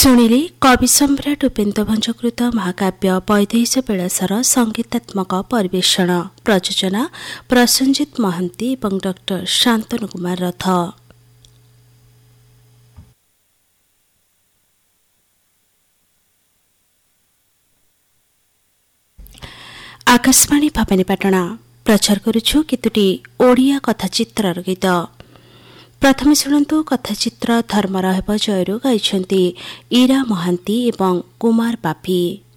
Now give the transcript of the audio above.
ଶୁଣିଲେ କବି ସମ୍ରାଟ ଉପେନ୍ଦ୍ର ଭଞ୍ଜକୃତ ମହାକାବ୍ୟ ବୈଦେହୀଶ ବିଳାସର ସଙ୍ଗୀତାତ୍ମକ ପରିବେଷଣ। ପ୍ରଯୋଜନା ପ୍ରସଞ୍ଜିତ ମହାନ୍ତି ଏବଂ ଡ ଶାନ୍ତନୁ କୁମାର ରଥ। ଆକାଶବାଣୀ ଭବାନୀପାଟଣା ପ୍ରଚାର କରୁଛୁ କେତୋଟି ଓଡ଼ିଆ କଥାଚିତ୍ରର ଗୀତ। ପ୍ରଥମେ ଶୁଣନ୍ତୁ କଥାଚିତ୍ର ଧର୍ମର ହେବ ଜୟରୁ ଗାଇଛନ୍ତି ଇରା ମହାନ୍ତି ଏବଂ କୁମାର ବାପି।